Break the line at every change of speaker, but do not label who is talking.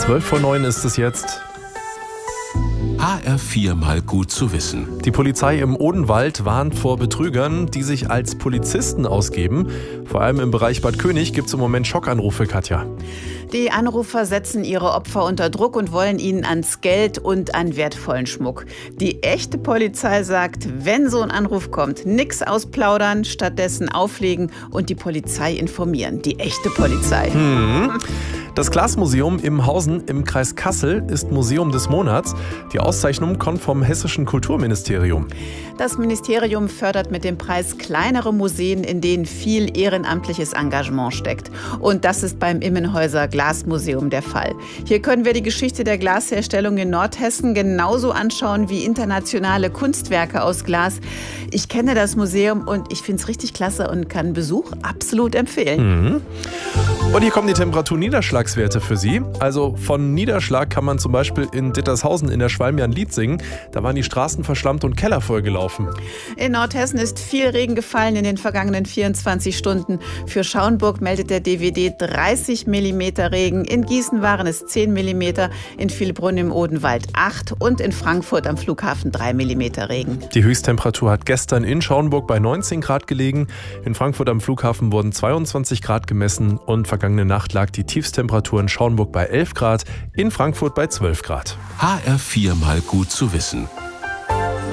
12:09 ist es jetzt.
HR4 mal gut zu wissen.
Die Polizei im Odenwald warnt vor Betrügern, die sich als Polizisten ausgeben. Vor allem im Bereich Bad König gibt es im Moment Schockanrufe, Katja.
Die Anrufer setzen ihre Opfer unter Druck und wollen ihnen ans Geld und an wertvollen Schmuck. Die echte Polizei sagt, wenn so ein Anruf kommt, nix ausplaudern, stattdessen auflegen und die Polizei informieren. Die echte Polizei.
Das Glasmuseum im Hausen im Kreis Kassel ist Museum des Monats. Die Auszeichnung kommt vom Hessischen Kulturministerium.
Das Ministerium fördert mit dem Preis kleinere Museen, in denen viel ehrenamtliches Engagement steckt. Und das ist beim Immenhäuser Glasmuseum der Fall. Hier können wir die Geschichte der Glasherstellung in Nordhessen genauso anschauen wie internationale Kunstwerke aus Glas. Ich kenne das Museum und ich finde es richtig klasse und kann Besuch absolut empfehlen.
Und hier kommen die Temperatur-Niederschlagswerte für Sie. Also von Niederschlag kann man zum Beispiel in Dittershausen in der Schwalm ja ein Lied singen. Da waren die Straßen verschlammt und Keller vollgelaufen.
In Nordhessen ist viel Regen gefallen in den vergangenen 24 Stunden. Für Schauenburg meldet der DWD 30 mm Regen. In Gießen waren es 10 mm, in Vielbrunn im Odenwald 8 und in Frankfurt am Flughafen 3 mm Regen.
Die Höchsttemperatur hat gestern in Schauenburg bei 19 Grad gelegen. In Frankfurt am Flughafen wurden 22 Grad gemessen und vergangene Nacht lag die Tiefstemperatur in Schauenburg bei 11 Grad, in Frankfurt bei 12 Grad.
HR4 mal gut zu wissen.